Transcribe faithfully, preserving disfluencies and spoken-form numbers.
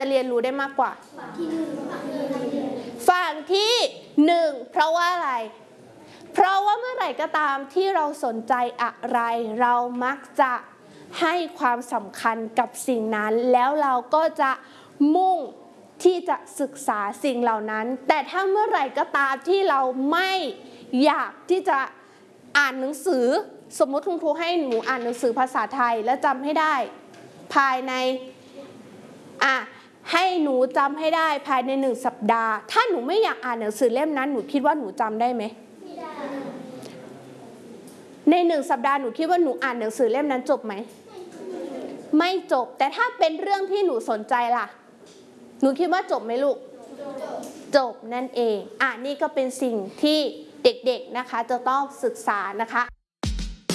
จะเรียนรู้ได้มากกว่าฝั่งที่หนึ่งเพราะว่าอะไรเพราะว่าเมื่อไหร่ก็ตามที่เราสนใจอะไรเรามักจะให้ความสำคัญกับสิ่งนั้นแล้วเราก็จะมุ่งที่จะศึกษาสิ่งเหล่านั้นแต่ถ้าเมื่อไหร่ก็ตามที่เราไม่อยากที่จะอ่านหนังสือสมมติคุณครูให้หนูอ่านหนังสือภาษาไทยแล้วจำให้ได้ภายในอ่ะให้หนูจำให้ได้ภายในหนึ่งสัปดาห์ถ้าหนูไม่อยากอ่านหนังสือเล่มนั้นหนูคิดว่าหนูจำได้ไหมไม่ได้ในหนึ่งสัปดาห์หนูคิดว่าหนูอ่านหนังสือเล่มนั้นจบไหมไม่จบแต่ถ้าเป็นเรื่องที่หนูสนใจล่ะหนูคิดว่าจบไหมลูกจบนั่นเองอ่ะนี่ก็เป็นสิ่งที่เด็กๆนะคะจะต้องศึกษานะคะ